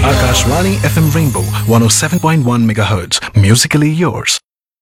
Akashvani FM Rainbow 107.1 MHz. Musically yours.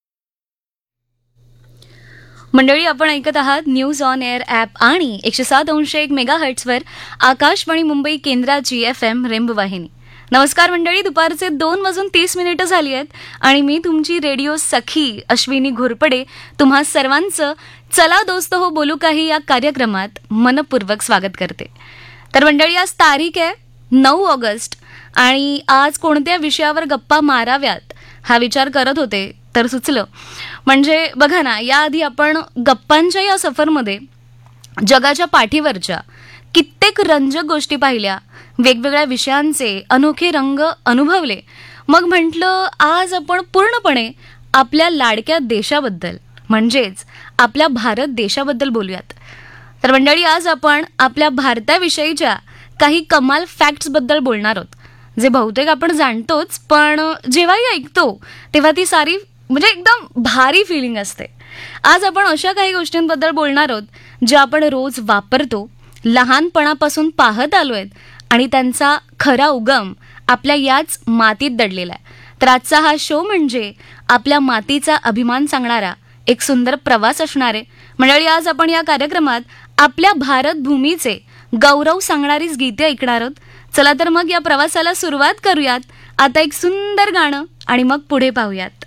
मंडळी, आपण ऐकत आहात न्यूज ऑन एअर ॲप आणि 107.1 मेगाहर्ट्झवर आकाशवाणी मुंबई केंद्राची FM रेनबो वाहिनी. नमस्कार मंडळी, दुपारचे 2:30 झाली आहेत आणि मी तुमची रेडिओ सखी अश्विनी घोरपडे तुम्हा सर्वांचं चला दोस्त हो बोलू काही या कार्यक्रमात मनपूर्वक स्वागत करते. तर मंडळी, आज तारीख आहे 9 ऑगस्ट आणि आज कोणत्या विषयावर गप्पा माराव्यात हा विचार करत होते तर सुचलं. म्हणजे बघा ना, याआधी आपण गप्पांच्या या सफरमध्ये जगाच्या पाठीवरच्या कित्येक रंजक गोष्टी पाहिल्या, वेगवेगळ्या विषयांचे अनोखे रंग अनुभवले. मग म्हटलं आज आपण पूर्णपणे आपल्या लाडक्या देशाबद्दल म्हणजेच आपल्या भारत देशाबद्दल बोलूयात. तर मंडळी, आज आपण आपल्या भारताविषयीच्या काही कमाल फॅक्ट्सबद्दल बोलणार आहोत, जे बहुतेक आपण जाणतोच, पण जेव्हाही ऐकतो तेव्हा ती सारी म्हणजे एकदम भारी फिलिंग असते. आज आपण अशा काही गोष्टींबद्दल बोलणार आहोत ज्या आपण रोज वापरतो, लहानपणापासून पाहत आलो आहेत आणि त्यांचा खरा उगम आपल्या याच मातीत दडलेला आहे. तर आजचा हा शो म्हणजे आपल्या मातीचा अभिमान सांगणारा एक सुंदर प्रवास असणार आहे. मंडळी, आज आपण या कार्यक्रमात आपल्या भारत भूमीचे गौरव सांगणारीच गीते ऐकणार आहोत. चला तर मग या प्रवासाला सुरुवात करूयात. आता एक सुंदर गाणं आणि मग पुढे पाहूयात.